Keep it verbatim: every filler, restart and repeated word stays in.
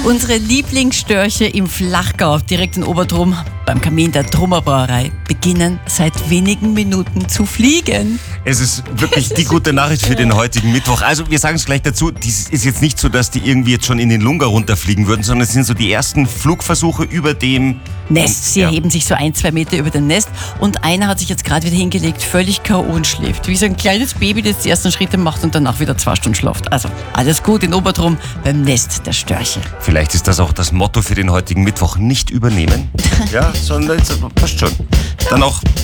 Unsere Lieblingsstörche im Flachgau, direkt in Obertrum, beim Kamin der Trummer Brauerei, beginnen seit wenigen Minuten zu fliegen. Es ist wirklich die gute Nachricht für den heutigen Mittwoch. Also wir sagen es gleich dazu, dies ist jetzt nicht so, dass die irgendwie jetzt schon in den Lunga runterfliegen würden, sondern es sind so die ersten Flugversuche über dem Nest. Sie ja. erheben sich so ein, zwei Meter über dem Nest und einer hat sich jetzt gerade wieder hingelegt, völlig K O und schläft. Wie so ein kleines Baby, das die ersten Schritte macht und danach wieder zwei Stunden schlaft. Also alles gut in Obertrum beim Nest der Störche. Vielleicht ist das auch das Motto für den heutigen Mittwoch, nicht übernehmen. Ja, sondern passt schon. Dann auch